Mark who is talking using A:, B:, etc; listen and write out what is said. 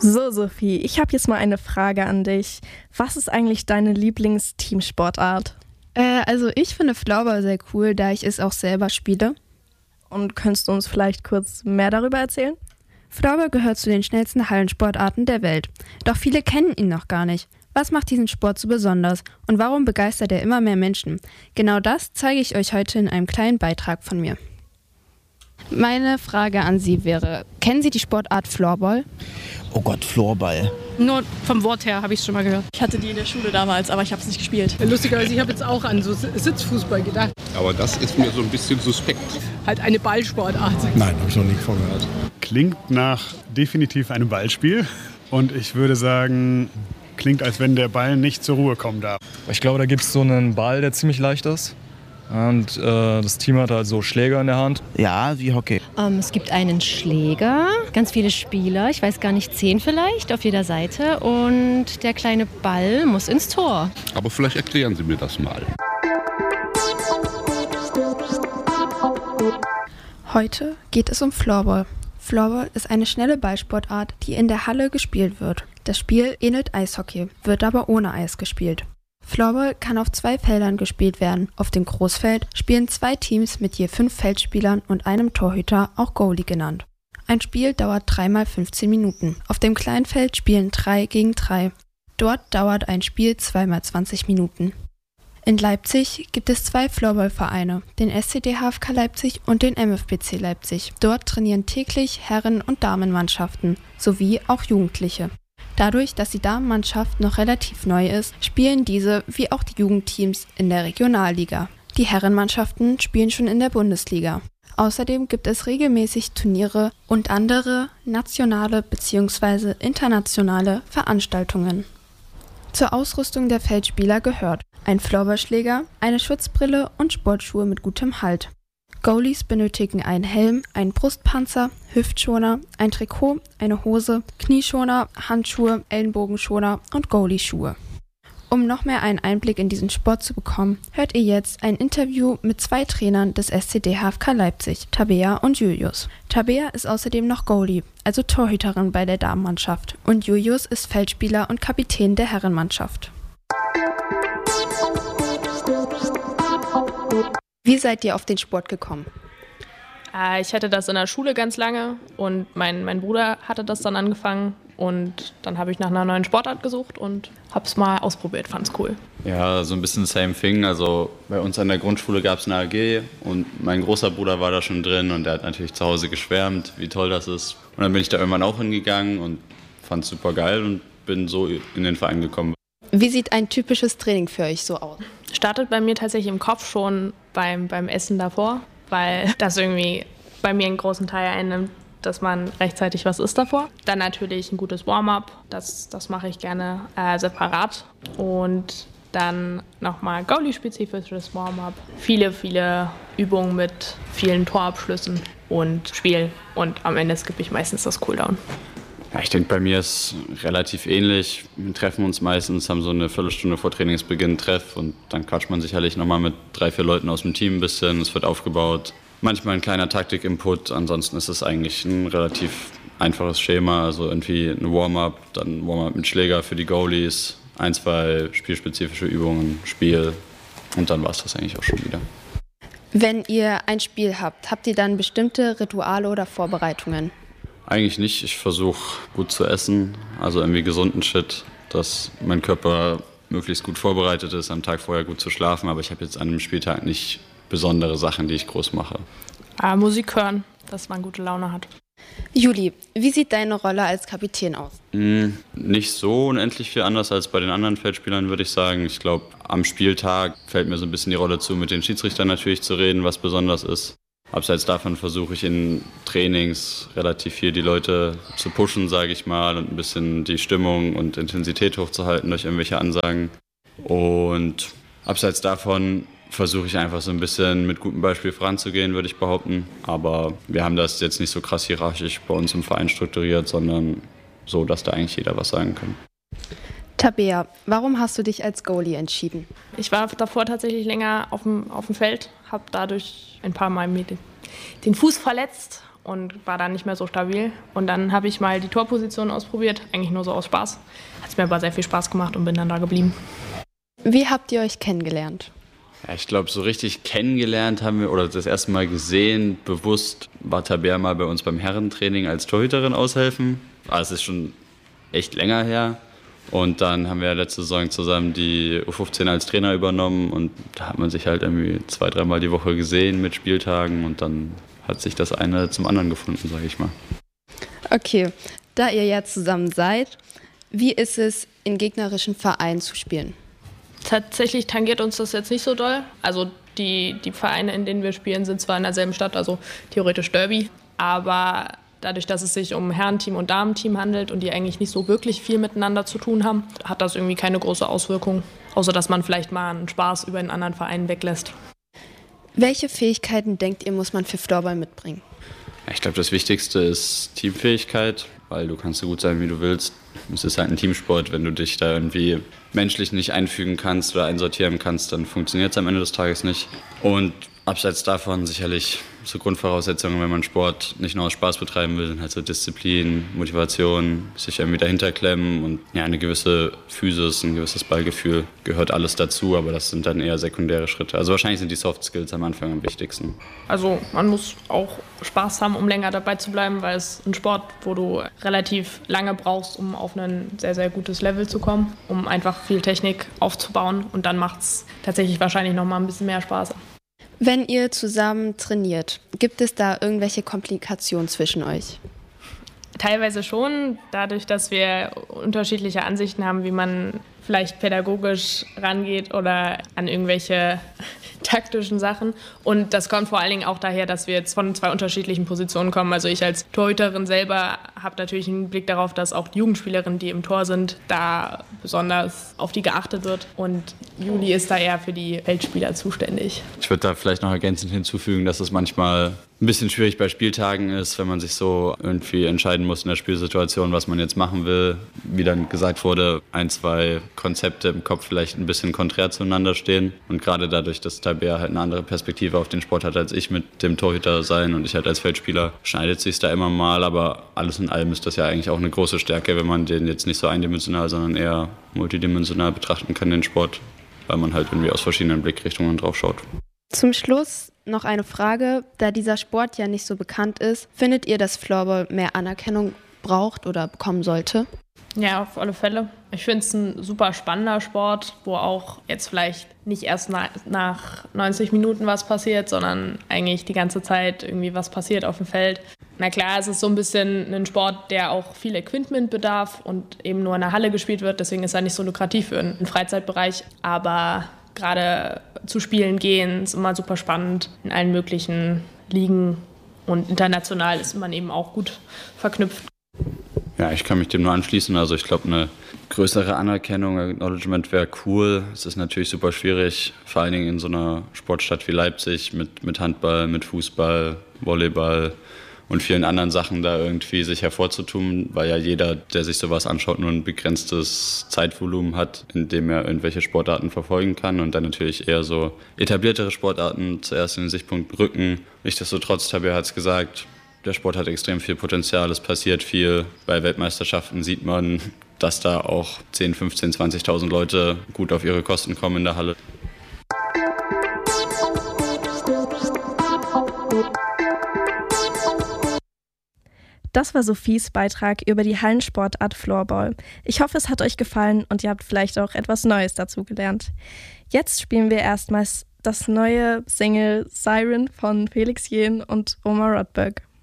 A: So, Sophie, ich habe jetzt mal eine Frage an dich. Was ist eigentlich deine Lieblingsteamsportart?
B: Also ich finde Floorball sehr cool, da ich es auch selber spiele.
A: Und könntest du uns vielleicht kurz mehr darüber erzählen?
B: Floorball gehört zu den schnellsten Hallensportarten der Welt. Doch viele kennen ihn noch gar nicht. Was macht diesen Sport so besonders und warum begeistert er immer mehr Menschen? Genau das zeige ich euch heute in einem kleinen Beitrag von mir. Meine Frage an Sie wäre, kennen Sie die Sportart Floorball?
C: Oh Gott, Floorball.
D: Nur vom Wort her habe ich es schon mal gehört.
E: Ich hatte die in der Schule damals, aber ich habe es nicht gespielt.
F: Lustigerweise, ich habe jetzt auch an so Sitzfußball gedacht.
G: Aber das ist mir so ein bisschen suspekt.
F: Halt eine Ballsportart.
H: Nein, habe ich noch nie von gehört. Klingt nach definitiv einem Ballspiel. Und ich würde sagen, klingt, als wenn der Ball nicht zur Ruhe kommen darf.
I: Ich glaube, da gibt es so einen Ball, der ziemlich leicht ist. Und das Team hat halt so Schläger in der Hand.
C: Ja, wie Hockey.
J: Es gibt einen Schläger, ganz viele Spieler, ich weiß gar nicht, 10 vielleicht auf jeder Seite. Und der kleine Ball muss ins Tor.
G: Aber vielleicht erklären Sie mir das mal.
B: Heute geht es um Floorball. Floorball ist eine schnelle Ballsportart, die in der Halle gespielt wird. Das Spiel ähnelt Eishockey, wird aber ohne Eis gespielt. Floorball kann auf 2 Feldern gespielt werden. Auf dem Großfeld spielen 2 Teams mit je 5 Feldspielern und einem Torhüter, auch Goalie genannt. Ein Spiel dauert 3 mal 15 Minuten. Auf dem Kleinfeld spielen 3 gegen 3. Dort dauert ein Spiel 2 mal 20 Minuten. In Leipzig gibt es 2 Floorball-Vereine, den SCD HFK Leipzig und den MFBC Leipzig. Dort trainieren täglich Herren- und Damenmannschaften sowie auch Jugendliche. Dadurch, dass die Damenmannschaft noch relativ neu ist, spielen diese wie auch die Jugendteams in der Regionalliga. Die Herrenmannschaften spielen schon in der Bundesliga. Außerdem gibt es regelmäßig Turniere und andere nationale bzw. internationale Veranstaltungen. Zur Ausrüstung der Feldspieler gehört ein Floorballschläger, eine Schutzbrille und Sportschuhe mit gutem Halt. Goalies benötigen einen Helm, einen Brustpanzer, Hüftschoner, ein Trikot, eine Hose, Knieschoner, Handschuhe, Ellenbogenschoner und Goalieschuhe. Um noch mehr einen Einblick in diesen Sport zu bekommen, hört ihr jetzt ein Interview mit 2 Trainern des SCD HFK Leipzig, Tabea und Julius. Tabea ist außerdem noch Goalie, also Torhüterin bei der Damenmannschaft, und Julius ist Feldspieler und Kapitän der Herrenmannschaft. Wie seid ihr auf den Sport gekommen?
E: Ich hatte das in der Schule ganz lange und mein Bruder hatte das dann angefangen. Und dann habe ich nach einer neuen Sportart gesucht und habe es mal ausprobiert, fand es cool.
K: Ja, so ein bisschen same thing. Also bei uns an der Grundschule gab es eine AG und mein großer Bruder war da schon drin und der hat natürlich zu Hause geschwärmt, wie toll das ist. Und dann bin ich da irgendwann auch hingegangen und fand es super geil und bin so in den Verein gekommen.
B: Wie sieht ein typisches Training für euch so aus?
E: Startet bei mir tatsächlich im Kopf schon beim Essen davor, weil das irgendwie bei mir einen großen Teil einnimmt, dass man rechtzeitig was isst davor. Dann natürlich ein gutes Warm-up, das mache ich gerne separat. Und dann nochmal Goalie-spezifisches Warm-up. Viele Übungen mit vielen Torabschlüssen und Spiel. Und am Ende skippe ich meistens das Cooldown.
K: Ja, ich denke, bei mir ist relativ ähnlich. Wir treffen uns meistens, haben so eine Viertelstunde vor Trainingsbeginn einen Treff und dann quatscht man sicherlich nochmal mit 3, 4 Leuten aus dem Team ein bisschen. Es wird aufgebaut. Manchmal ein kleiner Taktik-Input, ansonsten ist es eigentlich ein relativ einfaches Schema. Also irgendwie ein Warm-up, dann ein Warm-up mit Schläger für die Goalies, 1, 2 spielspezifische Übungen, Spiel und dann war es das eigentlich auch schon wieder.
B: Wenn ihr ein Spiel habt, habt ihr dann bestimmte Rituale oder Vorbereitungen?
K: Eigentlich nicht. Ich versuche gut zu essen, also irgendwie gesunden Shit, dass mein Körper möglichst gut vorbereitet ist, am Tag vorher gut zu schlafen. Aber ich habe jetzt an einem Spieltag nicht besondere Sachen, die ich groß mache.
E: Musik hören, dass man gute Laune hat.
B: Juli, wie sieht deine Rolle als Kapitän aus?
K: Nicht so unendlich viel anders als bei den anderen Feldspielern, würde ich sagen. Ich glaube, am Spieltag fällt mir so ein bisschen die Rolle zu, mit den Schiedsrichtern natürlich zu reden, was besonders ist. Abseits davon versuche ich in Trainings relativ viel die Leute zu pushen, sage ich mal, und ein bisschen die Stimmung und Intensität hochzuhalten durch irgendwelche Ansagen. Und abseits davon versuche ich einfach so ein bisschen mit gutem Beispiel voranzugehen, würde ich behaupten. Aber wir haben das jetzt nicht so krass hierarchisch bei uns im Verein strukturiert, sondern so, dass da eigentlich jeder was sagen kann.
B: Tabea, warum hast du dich als Goalie entschieden?
E: Ich war davor tatsächlich länger auf dem Feld, habe dadurch ein paar Mal mir den Fuß verletzt und war dann nicht mehr so stabil. Und dann habe ich mal die Torposition ausprobiert, eigentlich nur so aus Spaß. Hat es mir aber sehr viel Spaß gemacht und bin dann da geblieben.
B: Wie habt ihr euch kennengelernt?
K: Ja, ich glaube, so richtig kennengelernt haben wir, oder das erste Mal gesehen, bewusst, war Tabea mal bei uns beim Herrentraining als Torhüterin aushelfen. Aber es ist schon echt länger her. Und dann haben wir letzte Saison zusammen die U15 als Trainer übernommen und da hat man sich halt irgendwie 2-3 Mal die Woche gesehen mit Spieltagen und dann hat sich das eine zum anderen gefunden, sage ich mal.
B: Okay, da ihr ja zusammen seid, wie ist es, in gegnerischen Vereinen zu spielen?
E: Tatsächlich tangiert uns das jetzt nicht so doll. Also die Vereine, in denen wir spielen, sind zwar in derselben Stadt, also theoretisch Derby, aber dadurch, dass es sich um Herrenteam und Damenteam handelt und die eigentlich nicht so wirklich viel miteinander zu tun haben, hat das irgendwie keine große Auswirkung, außer dass man vielleicht mal einen Spaß über einen anderen Verein weglässt.
B: Welche Fähigkeiten, denkt ihr, muss man für Floorball mitbringen?
K: Ich glaube, das Wichtigste ist Teamfähigkeit, weil du kannst so gut sein, wie du willst. Es ist halt ein Teamsport, wenn du dich da irgendwie menschlich nicht einfügen kannst oder einsortieren kannst, dann funktioniert es am Ende des Tages nicht. Und abseits davon sicherlich so Grundvoraussetzungen, wenn man Sport nicht nur aus Spaß betreiben will, sind halt so Disziplin, Motivation, sich irgendwie dahinter klemmen und ja, eine gewisse Physis, ein gewisses Ballgefühl gehört alles dazu, aber das sind dann eher sekundäre Schritte. Also wahrscheinlich sind die Soft Skills am Anfang am wichtigsten.
E: Also man muss auch Spaß haben, um länger dabei zu bleiben, weil es ein Sport, wo du relativ lange brauchst, um auf ein sehr, sehr gutes Level zu kommen, um einfach viel Technik aufzubauen und dann macht es tatsächlich wahrscheinlich noch mal ein bisschen mehr Spaß.
B: Wenn ihr zusammen trainiert, gibt es da irgendwelche Komplikationen zwischen euch?
E: Teilweise schon, dadurch, dass wir unterschiedliche Ansichten haben, wie man vielleicht pädagogisch rangeht oder an irgendwelche taktischen Sachen. Und das kommt vor allen Dingen auch daher, dass wir jetzt von 2 unterschiedlichen Positionen kommen. Also ich als Torhüterin selber habe natürlich einen Blick darauf, dass auch die Jugendspielerinnen, die im Tor sind, da besonders auf die geachtet wird. Und Juli ist da eher für die Feldspieler zuständig.
K: Ich würde da vielleicht noch ergänzend hinzufügen, dass es manchmal ein bisschen schwierig bei Spieltagen ist, wenn man sich so irgendwie entscheiden muss in der Spielsituation, was man jetzt machen will. Wie dann gesagt wurde, 1, 2 Konzepte im Kopf vielleicht ein bisschen konträr zueinander stehen. Und gerade dadurch, dass Tabea halt eine andere Perspektive auf den Sport hat als ich mit dem Torhüter sein und ich halt als Feldspieler, schneidet sich da immer mal. Aber alles in allem ist das ja eigentlich auch eine große Stärke, wenn man den jetzt nicht so eindimensional, sondern eher multidimensional betrachten kann, den Sport, weil man halt irgendwie aus verschiedenen Blickrichtungen drauf schaut.
B: Zum Schluss noch eine Frage, da dieser Sport ja nicht so bekannt ist. Findet ihr, dass Floorball mehr Anerkennung braucht oder bekommen sollte?
E: Ja, auf alle Fälle. Ich finde es ein super spannender Sport, wo auch jetzt vielleicht nicht erst nach 90 Minuten was passiert, sondern eigentlich die ganze Zeit irgendwie was passiert auf dem Feld. Na klar, es ist so ein bisschen ein Sport, der auch viel Equipment bedarf und eben nur in der Halle gespielt wird. Deswegen ist er nicht so lukrativ für einen Freizeitbereich. Aber gerade zu Spielen gehen ist immer super spannend in allen möglichen Ligen. Und international ist man eben auch gut verknüpft.
K: Ja, ich kann mich dem nur anschließen. Also ich glaube, eine größere Anerkennung, Acknowledgement wäre cool. Es ist natürlich super schwierig, vor allen Dingen in so einer Sportstadt wie Leipzig mit Handball, mit Fußball, Volleyball und vielen anderen Sachen da irgendwie sich hervorzutun, weil ja jeder, der sich sowas anschaut, nur ein begrenztes Zeitvolumen hat, in dem er irgendwelche Sportarten verfolgen kann und dann natürlich eher so etabliertere Sportarten zuerst in den Sichtpunkt rücken. Nichtsdestotrotz, Tabea hat es gesagt, der Sport hat extrem viel Potenzial, es passiert viel. Bei Weltmeisterschaften sieht man, dass da auch 10, 15, 20.000 Leute gut auf ihre Kosten kommen in der Halle.
A: Das war Sophies Beitrag über die Hallensportart Floorball. Ich hoffe, es hat euch gefallen und ihr habt vielleicht auch etwas Neues dazu gelernt. Jetzt spielen wir erstmals das neue Single Siren von Felix Jähn und Omar Rotberg.